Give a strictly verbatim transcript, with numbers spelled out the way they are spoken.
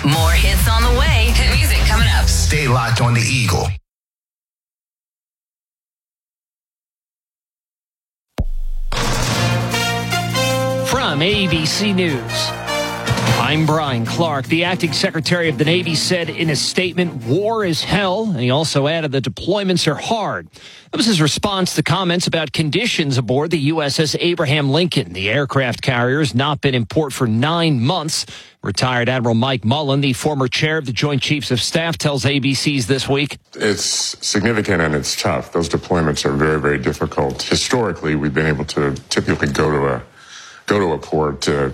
More hits on the way. Hit music coming up. Stay locked on the Eagle. From A B C News, I'm Brian Clark. The acting secretary of the Navy said in a statement, war is hell, and he also added the deployments are hard. That was his response to comments about conditions aboard the U S S Abraham Lincoln. The aircraft carrier has not been in port for nine months. Retired Admiral Mike Mullen, the former chair of the Joint Chiefs of Staff, tells A B C's This Week. It's significant and it's tough. Those deployments are very, very difficult. Historically, we've been able to typically go to a go to a port to